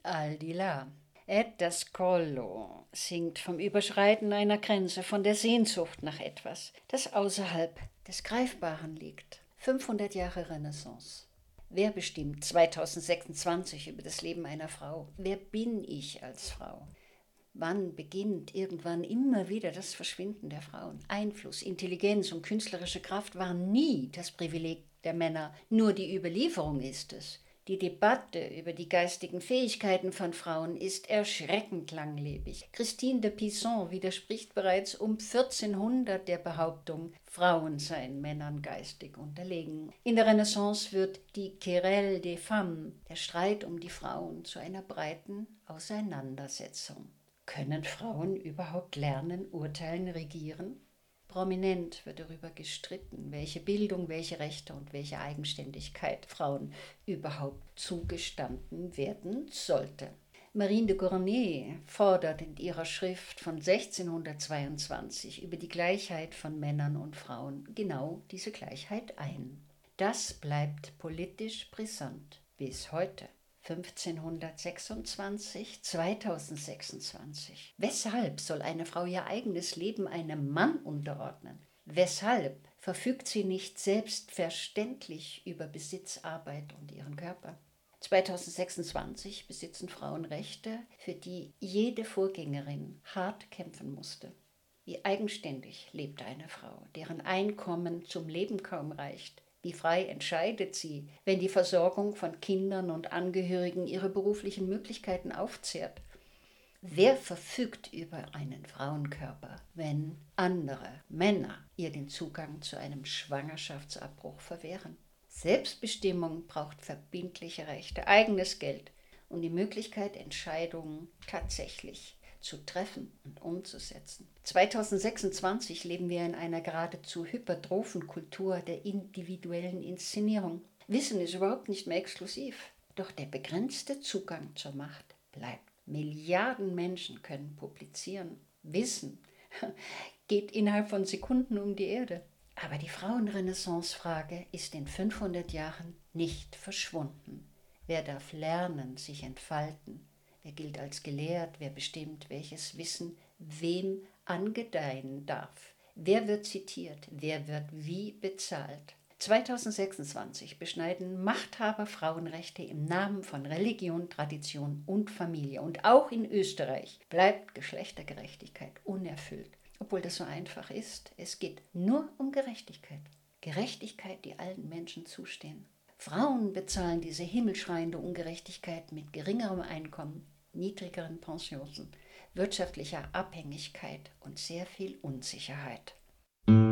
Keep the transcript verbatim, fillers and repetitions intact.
Aldila. Edda Skollo singt vom Überschreiten einer Grenze, von der Sehnsucht nach etwas, das außerhalb des Greifbaren liegt. fünfhundert Jahre Renaissance. Wer bestimmt zweitausendsechsundzwanzig über das Leben einer Frau? Wer bin ich als Frau? Wann beginnt irgendwann immer wieder das Verschwinden der Frauen? Einfluss, Intelligenz und künstlerische Kraft waren nie das Privileg der Männer, nur die Überlieferung ist es. Die Debatte über die geistigen Fähigkeiten von Frauen ist erschreckend langlebig. Christine de Pizan widerspricht bereits um vierzehnhundert der Behauptung, Frauen seien Männern geistig unterlegen. In der Renaissance wird die Querelle des Femmes, der Streit um die Frauen, zu einer breiten Auseinandersetzung. Können Frauen überhaupt lernen, urteilen, regieren? Prominent wird darüber gestritten, welche Bildung, welche Rechte und welche Eigenständigkeit Frauen überhaupt zugestanden werden sollte. Marine de Gournay fordert in ihrer Schrift von sechzehnhundertzweiundzwanzig über die Gleichheit von Männern und Frauen genau diese Gleichheit ein. Das bleibt politisch brisant bis heute. fünfzehnhundertsechsundzwanzig, zweitausendsechsundzwanzig. Weshalb soll eine Frau ihr eigenes Leben einem Mann unterordnen? Weshalb verfügt sie nicht selbstverständlich über Besitz, Arbeit und ihren Körper? zweitausendsechsundzwanzig besitzen Frauen Rechte, für die jede Vorgängerin hart kämpfen musste. Wie eigenständig lebt eine Frau, deren Einkommen zum Leben kaum reicht? Wie frei entscheidet sie, wenn die Versorgung von Kindern und Angehörigen ihre beruflichen Möglichkeiten aufzehrt? Wer verfügt über einen Frauenkörper, wenn andere Männer ihr den Zugang zu einem Schwangerschaftsabbruch verwehren? Selbstbestimmung braucht verbindliche Rechte, eigenes Geld und die Möglichkeit, Entscheidungen tatsächlich zu treffen und umzusetzen. zweitausendsechsundzwanzig leben wir in einer geradezu hypertrophen Kultur der individuellen Inszenierung. Wissen ist überhaupt nicht mehr exklusiv, doch der begrenzte Zugang zur Macht bleibt. Milliarden Menschen können publizieren. Wissen geht innerhalb von Sekunden um die Erde. Aber die Frauenrenaissance-Frage ist in fünfhundert Jahren nicht verschwunden. Wer darf lernen, sich entfalten? Wer gilt als gelehrt? Wer bestimmt, welches Wissen wem angedeihen darf? Wer wird zitiert? Wer wird wie bezahlt? zweitausendsechsundzwanzig beschneiden Machthaber Frauenrechte im Namen von Religion, Tradition und Familie. Und auch in Österreich bleibt Geschlechtergerechtigkeit unerfüllt. Obwohl das so einfach ist, es geht nur um Gerechtigkeit. Gerechtigkeit, die allen Menschen zustehen. Frauen bezahlen diese himmelschreiende Ungerechtigkeit mit geringerem Einkommen, niedrigeren Pensionen, wirtschaftlicher Abhängigkeit und sehr viel Unsicherheit.